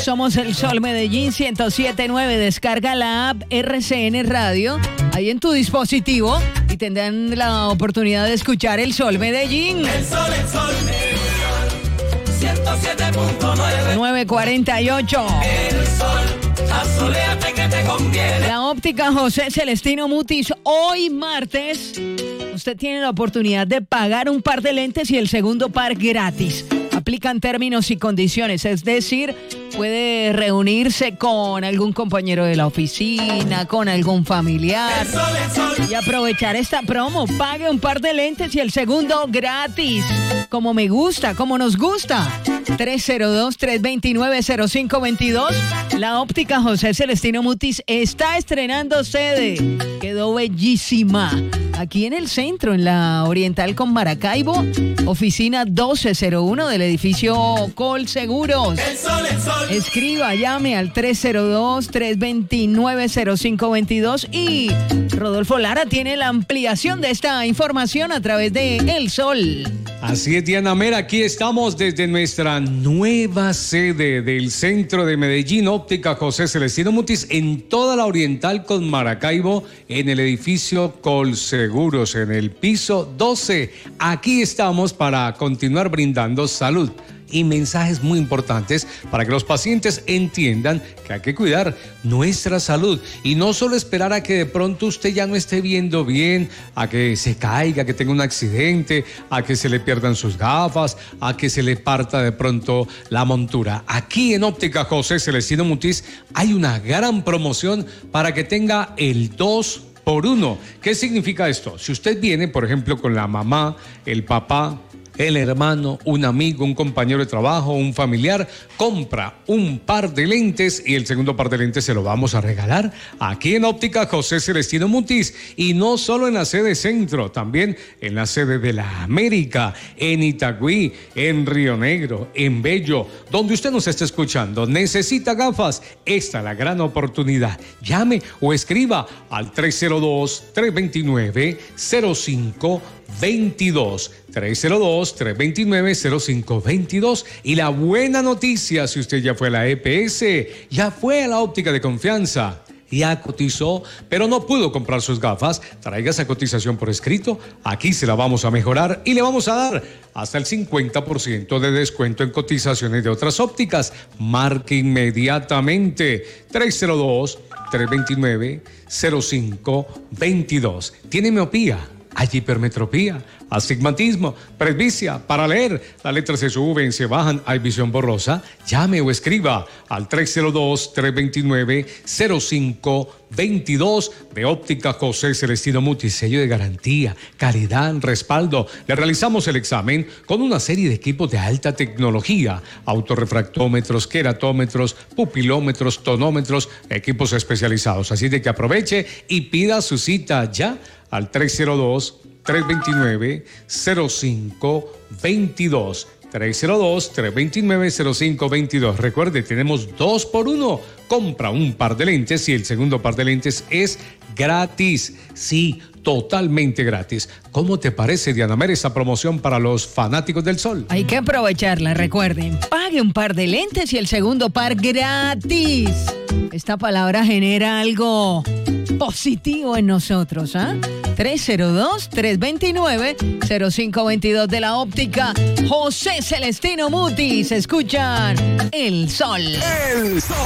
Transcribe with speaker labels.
Speaker 1: Somos el Sol Medellín 107.9. Descarga la app RCN Radio ahí en tu dispositivo y tendrán la oportunidad de escuchar el Sol Medellín.
Speaker 2: El sol Medellín. 107.9.
Speaker 1: 9:48.
Speaker 2: El sol, asoléate que te conviene.
Speaker 1: La óptica José Celestino Mutis. Hoy martes, usted tiene la oportunidad de pagar un par de lentes y el segundo par gratis. Aplican términos y condiciones, es decir, puede reunirse con algún compañero de la oficina, con algún familiar y aprovechar esta promo. Pague un par de lentes y el segundo gratis. Como me gusta, como nos gusta. 302-329-0522. La óptica José Celestino Mutis está estrenando sede. Quedó bellísima. Aquí en el centro, en la Oriental con Maracaibo, oficina 1201 del edificio Colseguros.
Speaker 2: El sol.
Speaker 1: Escriba, llame al 302-329-0522 y Rodolfo Lara tiene la ampliación de esta información a través de El Sol.
Speaker 3: Así es, Diana Mera, aquí estamos desde nuestra nueva sede del centro de Medellín, óptica José Celestino Mutis, en toda la Oriental con Maracaibo, en el edificio Colseguros, en el piso 12. Aquí estamos para continuar brindando salud y mensajes muy importantes para que los pacientes entiendan que hay que cuidar nuestra salud y no solo esperar a que de pronto usted ya no esté viendo bien, a que se caiga, que tenga un accidente, a que se le pierdan sus gafas, a que se le parta de pronto la montura. Aquí en Óptica José Celestino Mutis hay una gran promoción para que tenga el 2x1. ¿Qué significa esto? Si usted viene, por ejemplo, con la mamá, el papá, el hermano, un amigo, un compañero de trabajo, un familiar, compra un par de lentes y el segundo par de lentes se lo vamos a regalar aquí en Óptica José Celestino Mutis, y no solo en la sede centro, también en la sede de la América, en Itagüí, en Río Negro, en Bello, donde usted nos está escuchando. ¿Necesita gafas? Esta es la gran oportunidad. Llame o escriba al 302-329-0522. 302-329-0522. Y la buena noticia, si usted ya fue a la EPS, ya fue a la óptica de confianza, ya cotizó, pero no pudo comprar sus gafas, traiga esa cotización por escrito, aquí se la vamos a mejorar y le vamos a dar hasta el 50% de descuento en cotizaciones de otras ópticas. Marque inmediatamente 302-329-0522. ¿Tiene miopía? Hay hipermetropía, astigmatismo, presbicia, para leer. Las letras se suben, se bajan, hay visión borrosa. Llame o escriba al 302-329-0522 de Óptica José Celestino Mutis. Sello de garantía, calidad, respaldo. Le realizamos el examen con una serie de equipos de alta tecnología: autorrefractómetros, queratómetros, pupilómetros, tonómetros, equipos especializados. Así de que aproveche y pida su cita ya al 302-329-0522. 302-329-0522. Recuerde, tenemos 2x1. Compra un par de lentes y el segundo par de lentes es gratis. Sí, totalmente gratis. ¿Cómo te parece, Diana Mer, esa promoción para los fanáticos del sol?
Speaker 1: Hay que aprovecharla, recuerden. Pague un par de lentes y el segundo par gratis. Esta palabra genera algo positivo en nosotros, ¿ah? 302-329-0522 de la óptica José Celestino Mutis. Escuchan El Sol.
Speaker 2: El sol.